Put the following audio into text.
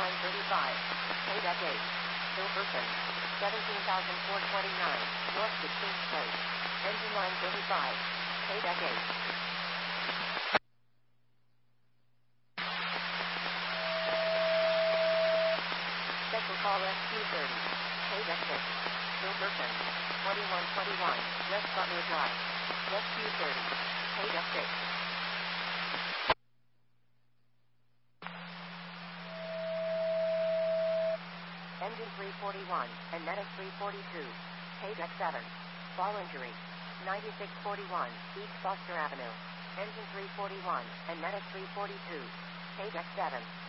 935. Paydeck 8. Hilberton. 17,429. North 16th Place. Engine 935. Paydeck 8. Special call SQ30. Paydeck 6. Hilberton. 2121. West Butler Drive. SQ30. Paydeck 6. Engine 341, and Medic 342. Paydeck 7. Fall injury. 9641, East Foster Avenue. Engine 341, and Medic 342. Paydeck 7.